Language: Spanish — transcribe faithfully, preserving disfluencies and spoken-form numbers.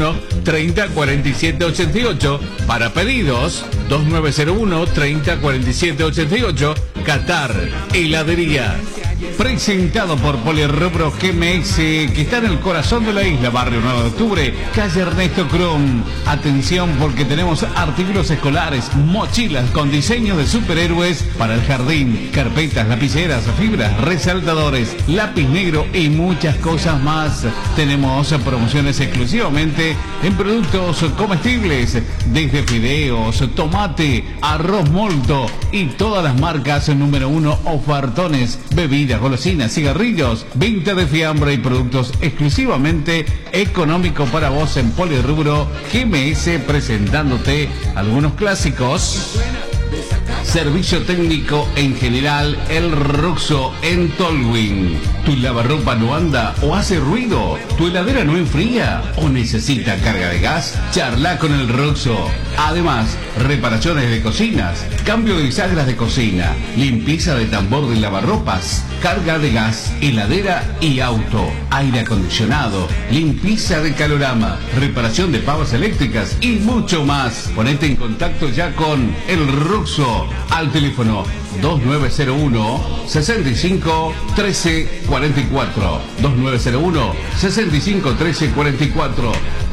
uno, treinta, cuarenta y siete, ochenta y ocho. Para pedidos, dos nueve cero uno, treinta, cuarenta y siete, ochenta y ocho. Qatar Heladería. Presentado por Polirrubro G M S, que está en el corazón de la isla, barrio nueve de octubre, calle Ernesto Krum. Atención porque tenemos artículos escolares, mochilas con diseños de superhéroes para el jardín, carpetas, lapiceras, fibras, resaltadores, lápiz negro y muchas cosas más. Tenemos promociones exclusivamente en productos comestibles, desde fideos, tomate, arroz molto y todas las marcas número uno, ofertones, bebidas, golosinas, cigarrillos, venta de fiambre y productos exclusivamente económicos para vos en Polirrubro G M S, presentándote algunos clásicos. Servicio técnico en general, El Ruxo en Tolwyn. ¿Tu lavarropa no anda o hace ruido? ¿Tu heladera no enfría o necesita carga de gas? Charla con El Ruxo. Además, reparaciones de cocinas, cambio de bisagras de cocina, limpieza de tambor de lavarropas, carga de gas, heladera y auto, aire acondicionado, limpieza de calorama, reparación de pavas eléctricas y mucho más. Ponete en contacto ya con El Ruxo al teléfono dos nueve cero uno, sesenta y cinco, trece, cuarenta y cuatro. dos nueve cero uno, sesenta y cinco, trece, cuarenta y cuatro.